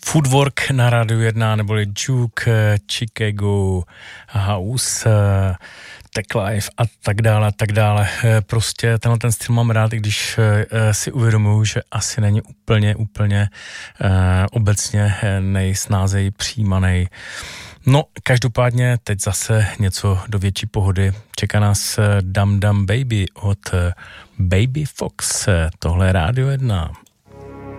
Foodwork na Rádiu 1, neboli Juke, Chicago, House, Tech Life a tak dále. Prostě tenhle ten styl mám rád, i když si uvědomuju, že asi není úplně obecně nejsnázeji přijímanej. No, každopádně teď zase něco do větší pohody. Čeká nás Dum Dum Baby od Baby Fox. Tohle je Rádio 1.